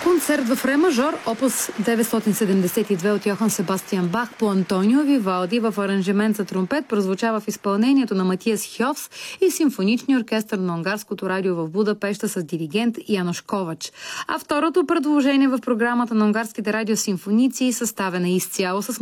Концерт в ре мажор, опус 972 от Йохан Себастиан Бах по Антонио Вивалди в аранжимент за тромпет прозвучава в изпълнението на Матиас Хьовс и симфоничния оркестър на Унгарското радио в Будапеща с диригент Янош Ковач. А второто предложение в програмата на унгарските радиосимфоници, съставена изцяло с